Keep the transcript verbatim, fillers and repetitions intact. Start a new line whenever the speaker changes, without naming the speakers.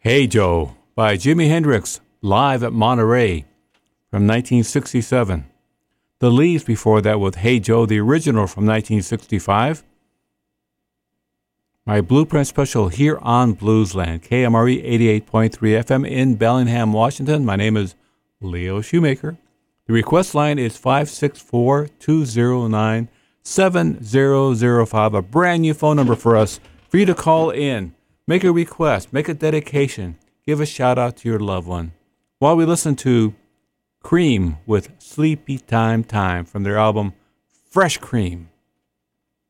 Hey Joe by Jimi Hendrix, live at Monterey from nineteen sixty-seven. The Leaves before that with Hey Joe, the original from nineteen sixty-five. My Blueprint special here on Bluesland, K M R E eighty-eight point three F M in Bellingham, Washington. My name is Leo Shoemaker. The request line is five six four, two zero nine, seven zero zero five, a brand new phone number for us, for you to call in, make a request, make a dedication, give a shout out to your loved one. While we listen to Cream with Sleepy Time Time from their album Fresh Cream.